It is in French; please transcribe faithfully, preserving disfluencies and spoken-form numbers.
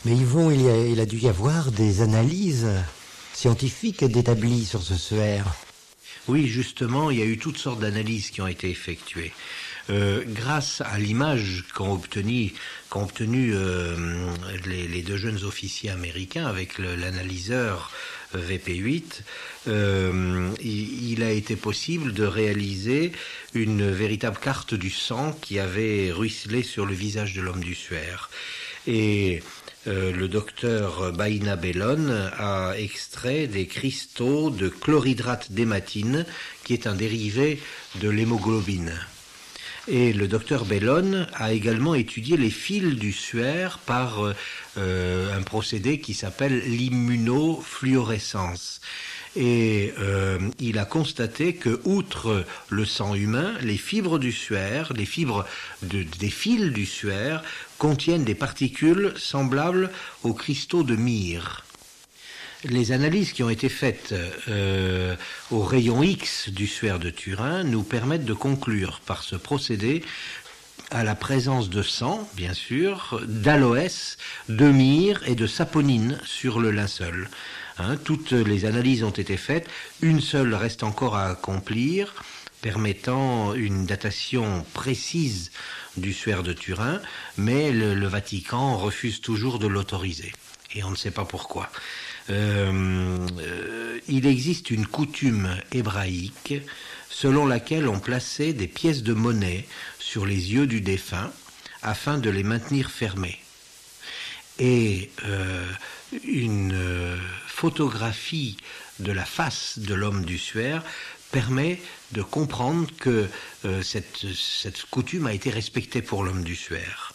Mais Yvon, il, y a, il a dû y avoir des analyses scientifiques établies sur ce suaire. Oui, justement, il y a eu toutes sortes d'analyses qui ont été effectuées. Euh, grâce à l'image qu'ont obtenu, qu'ont obtenu euh, les, les deux jeunes officiers américains avec le, l'analyseur V P huit, euh, il, il a été possible de réaliser une véritable carte du sang qui avait ruisselé sur le visage de l'homme du suaire. Et euh, le docteur Baina Bellon a extrait des cristaux de chlorhydrate d'hématine, qui est un dérivé de l'hémoglobine. Et le docteur Bellon a également étudié les fils du suaire par euh, un procédé qui s'appelle l'immunofluorescence. Et euh, il a constaté que, outre le sang humain, les fibres du suaire, les fibres de, des fils du suaire, contiennent des particules semblables aux cristaux de myrrhe. Les analyses qui ont été faites euh, au rayon X du suaire de Turin nous permettent de conclure par ce procédé à la présence de sang, bien sûr, d'aloès, de myrrhe et de saponine sur le linceul. Hein, toutes les analyses ont été faites, une seule reste encore à accomplir, permettant une datation précise du suaire de Turin, mais le, le Vatican refuse toujours de l'autoriser, et on ne sait pas pourquoi. Euh, euh, il existe une coutume hébraïque selon laquelle on plaçait des pièces de monnaie sur les yeux du défunt afin de les maintenir fermés. Et euh, une euh, photographie de la face de l'homme du suaire permet de comprendre que euh, cette, cette coutume a été respectée pour l'homme du suaire.